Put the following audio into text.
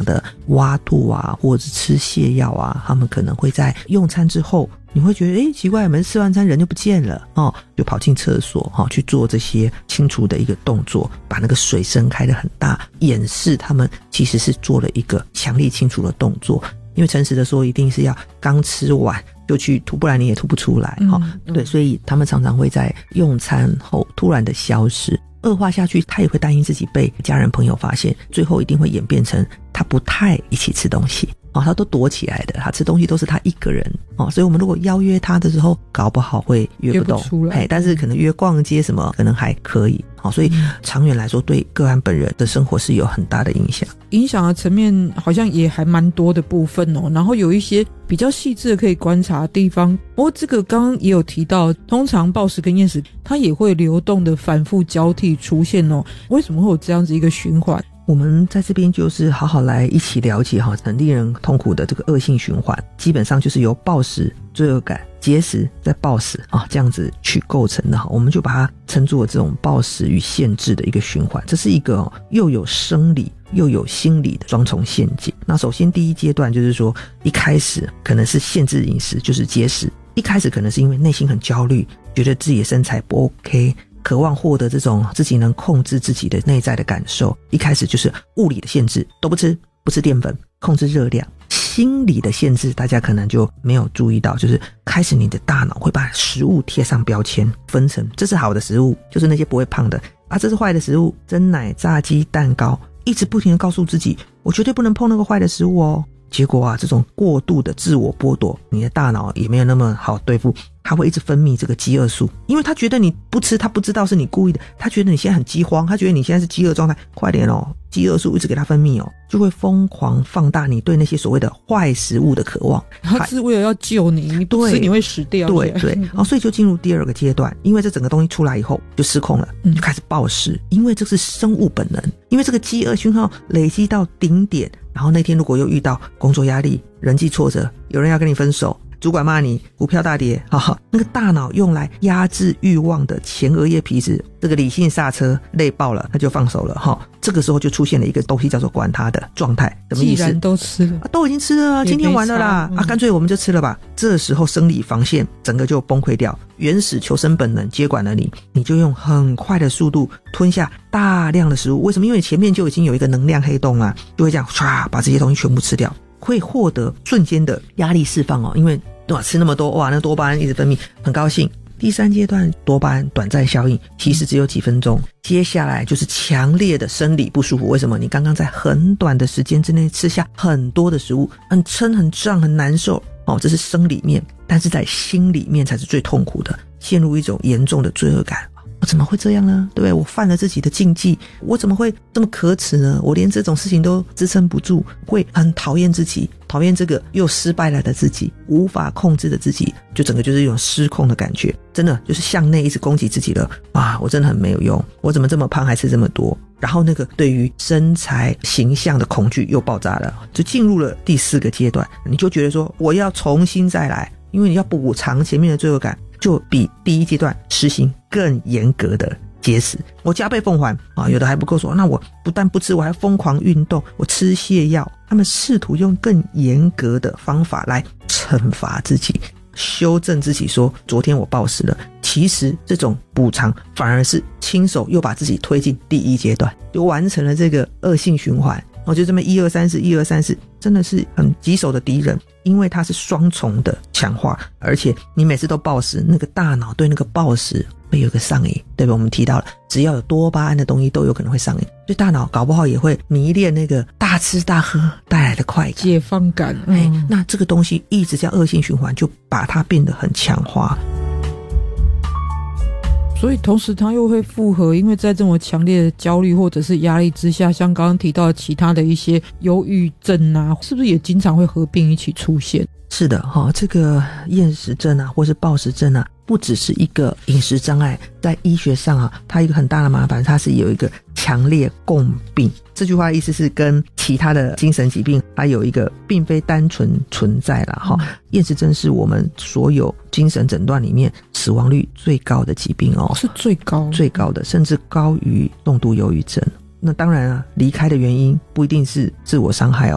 的挖肚啊，或者是吃泻药啊，他们可能会在用餐之后，你会觉得奇怪，我们吃完餐人就不见了就跑进厕所去做这些清除的一个动作，把那个水声开得很大，掩饰他们其实是做了一个强力清除的动作。因为诚实的说，一定是要刚吃完就去吐，不然你也吐不出来对，所以他们常常会在用餐后突然的消失，恶化下去，他也会担心自己被家人朋友发现，最后一定会演变成他不太一起吃东西他都躲起来的，他吃东西都是他一个人所以我们如果邀约他的时候，搞不好会约不动出来但是可能约逛街什么可能还可以所以长远来说对个案本人的生活是有很大的影响。 影响的层面好像也还蛮多的部分然后有一些比较细致的可以观察的地方。不过这个刚刚也有提到，通常暴食跟厌食它也会流动的反复交替出现为什么会有这样子一个循环？ 我们在这边就是好好来一起了解很令人痛苦的这个恶性循环，基本上就是由暴食、罪恶感、节食再暴食这样子去构成的我们就把它称作这种暴食与限制的一个循环。这是一个又有生理又有心理的双重陷阱。那首先第一阶段就是说，一开始可能是限制饮食，就是节食，一开始可能是因为内心很焦虑，觉得自己的身材不 OK，渴望获得这种自己能控制自己的内在的感受，一开始就是物理的限制，都不吃淀粉，控制热量。心理的限制大家可能就没有注意到，就是开始你的大脑会把食物贴上标签，分成这是好的食物，就是那些不会胖的这是坏的食物，蒸奶、炸鸡、蛋糕，一直不停地告诉自己我绝对不能碰那个坏的食物结果这种过度的自我剥夺，你的大脑也没有那么好对付，它会一直分泌这个饥饿素，因为他觉得你不吃，他不知道是你故意的，他觉得你现在很饥荒，他觉得你现在是饥饿状态，快点饥饿素一直给他分泌就会疯狂放大你对那些所谓的坏食物的渴望， 他是为了要救你，你不吃你会死掉。 对所以就进入第二个阶段，因为这整个东西出来以后就失控了，就开始暴食，因为这是生物本能，因为这个饥饿讯号累积到顶点，然后那天如果又遇到工作压力、人际挫折，有人要跟你分手，主管骂你，股票大跌那个大脑用来压制欲望的前额叶皮质，这个理性刹车，累爆了他就放手了这个时候就出现了一个东西叫做管他的状态。什么意思？ 既然都吃了都已经吃了，今天完了啦干脆我们就吃了吧。这时候生理防线整个就崩溃掉，原始求生本能接管了你就用很快的速度吞下大量的食物。为什么？因为前面就已经有一个能量黑洞就会这样唰把这些东西全部吃掉，会获得瞬间的压力释放因为吃那么多那多巴胺一直分泌，很高兴。第三阶段多巴胺短暂效应其实只有几分钟，接下来就是强烈的生理不舒服。为什么？你刚刚在很短的时间之内吃下很多的食物，很撑很胀很难受这是生理面，但是在心里面才是最痛苦的，陷入一种严重的罪恶感。我怎么会这样呢？对不对？我犯了自己的禁忌，我怎么会这么可耻呢？我连这种事情都支撑不住，会很讨厌自己，讨厌这个又失败了的自己，无法控制的自己，就整个就是一种失控的感觉，真的就是向内一直攻击自己了我真的很没有用，我怎么这么胖还吃这么多，然后那个对于身材形象的恐惧又爆炸了，就进入了第四个阶段，你就觉得说我要重新再来，因为你要补偿前面的罪恶感，就比第一阶段实行更严格的节食，我加倍奉还有的还不够说，那我不但不吃，我还疯狂运动，我吃泻药。他们试图用更严格的方法来惩罚自己，修正自己，说昨天我暴食了，其实这种补偿反而是亲手又把自己推进第一阶段，就完成了这个恶性循环。就这么1、2、3、4，1、2、3、4，真的是很棘手的敌人，因为它是双重的强化，而且你每次都暴食，那个大脑对那个暴食会有一个上瘾，对吧？我们提到了，只要有多巴胺的东西都有可能会上瘾，所以大脑搞不好也会迷恋那个大吃大喝带来的快感、 解放感。 那这个东西一直叫恶性循环，就把它变得很强化。 所以同时它又会复合，因为在这么强烈的焦虑或者是压力之下，像刚刚提到的其他的一些忧郁症是不是也经常会合并一起出现？ 是的这个厌食症或是暴食症不只是一个饮食障碍，在医学上它一个很大的麻烦，它是有一个强烈共病。这句话的意思是跟其他的精神疾病它有一个并非单纯存在啦厌食症是我们所有精神诊断里面死亡率最高的疾病是最高的，甚至高于重度忧郁症。那当然离开的原因不一定是自我伤害